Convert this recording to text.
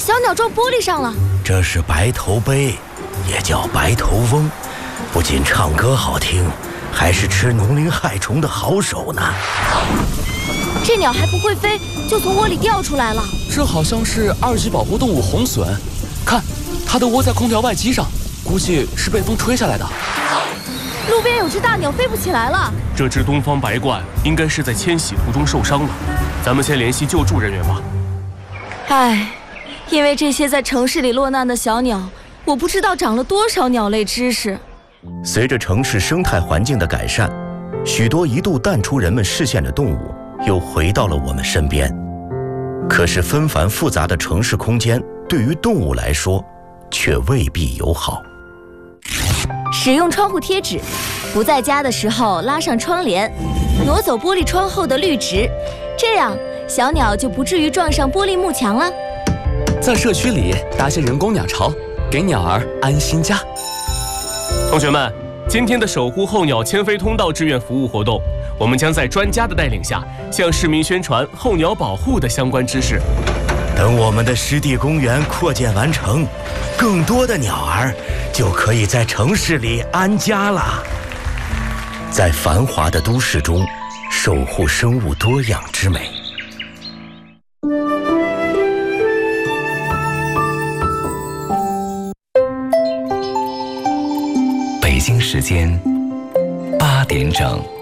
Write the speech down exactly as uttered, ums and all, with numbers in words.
小鸟撞玻璃上了。 这是白头鹎，也叫白头翁，不仅唱歌好听，还是吃农林害虫的好手呢。 这鸟还不会飞，就从窝里掉出来了。 这好像是二级保护动物红隼，看，它的窝在空调外机上，估计是被风吹下来的。 路边有只大鸟飞不起来了。 这只东方白鹳应该是在迁徙途中受伤了，咱们先联系救助人员吧。 唉，因为这些在城市里落难的小鸟，我不知道长了多少鸟类知识。 随着城市生态环境的改善，许多一度淡出人们视线的动物又回到了我们身边。可是纷繁复杂的城市空间对于动物来说却未必友好。 使用窗户贴纸，不在家的时候拉上窗帘，挪走玻璃窗后的绿植，这样小鸟就不至于撞上玻璃幕墙了。 在社区里搭些人工鸟巢，给鸟儿安心家。 同学们，今天的守护候鸟迁飞通道志愿服务活动，我们将在专家的带领下，向市民宣传候鸟保护的相关知识。 等我们的湿地公园扩建完成，更多的鸟儿就可以在城市里安家了。在繁华的都市中，守护生物多样之美。 北京时间八点整。